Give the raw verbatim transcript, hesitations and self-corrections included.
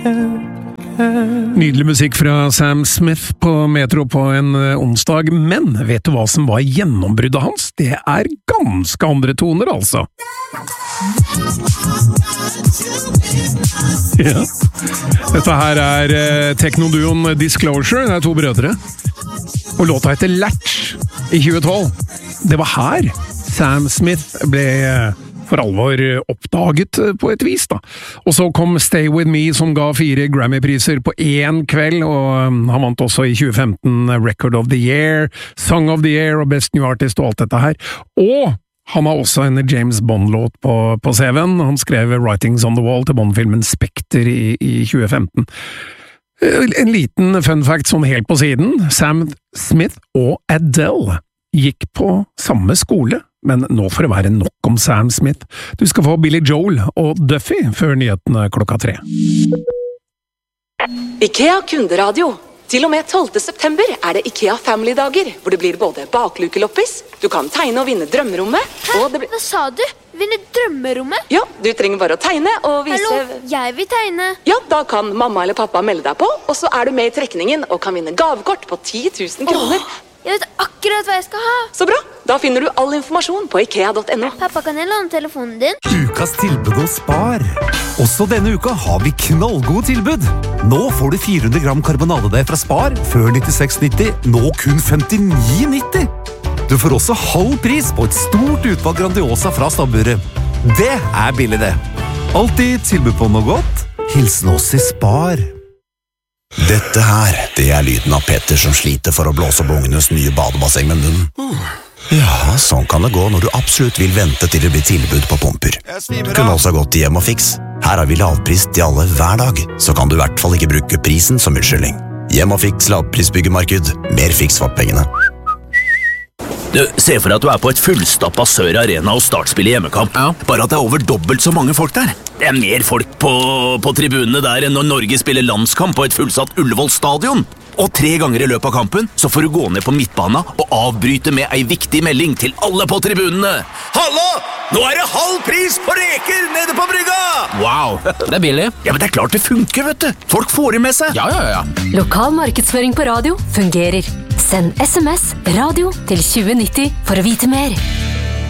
Nydelig musikk fra Sam Smith på Metro på en onsdag, men vet du hva som var gjennombruddet hans? Det er ganske andre toner, altså. Ja. Dette her er teknoduoen Disclosure, det er to brødre. Og låta heter Latch i tjue tolv. Det var her Sam Smith ble for alvor oppdaget på et vis, da. Og så kom Stay With Me, som ga fire Grammy-priser på én kveld, og han vant også i tjue femten Record of the Year, Song of the Year og Best New Artist og alt dette her. Og han har også en James Bond-låt på, på C V-en. Han skrev Writings on the Wall til Bond-filmen Spectre i, i tjue femten. En liten fun fact sånn helt på siden. Sam Smith og Adele gikk på samme skole, men nå får det være nok om Sam Smith. Du skal få Billy Joel og Duffy før nyhetene klokka tre. IKEA kunderadio. Til og med tolvte september er det IKEA Family-dager, hvor det blir både baklukeloppis, du kan tegne og vinne drømmerommet. Hæ? Og det blir... Hva sa du? Vinne drømmerommet? Ja, du trenger bare å tegne og vise... Hallo, jeg vil tegne. Ja, da kan mamma eller pappa melde deg på, og så er du med i trekningen og kan vinne gavekort på ti tusen kroner. Åh, jeg vet akkurat hva jeg skal ha. Så bra, da finner du all informasjon på ikea punktum no. Pappa, kan jeg låne telefonen din? Ukas tilbud hos Spar. Også denne uka har vi knallgode tilbud. Nå får du fire hundre gram karbonadedeig fra Spar, før nittiseks nitti, nå kun femtini nitti. Du får også halv pris på et stort utvalg Grandiosa fra stabburet. Det er billig det. Alltid tilbud på noe godt. Hilsen oss i Spar. Dette her, det er lyden av Petter som sliter for å blåse opp ungenes nye badebasseng med munnen. Ja, sånn kan det gå når du absolutt vil vente til det blir tilbud på pumper. Du kunne også gått til Hjem og Fiks. Her har vi lavpris til alle hver dag, så kan du i hvert fall ikke bruke prisen som unnskyldning. Hjem og Fiks lavprisbyggemarked. Mer fiks for pengene. Du, se for deg at du er på et fullstappa Sør Arena og Start spiller hjemmekamp. Ja. Bare at det er over dobbelt så mange folk der. Det er mer folk på, på tribunene der enn når Norge spiller landskamp på et fullsatt Ullevål stadion. Og tre ganger i løpet av kampen så får du gå ned på midtbana og avbryte med ei viktig melding til alle på tribunene. Hallo! Nå er det halv pris på reker nede på brygga! Wow, det er billig. Ja, men det er klart det funker, vet du. Folk får det med seg. Ja, ja, ja. Lokal markedsføring på radio fungerer. Send sms radio til tjue nitti for å vite mer.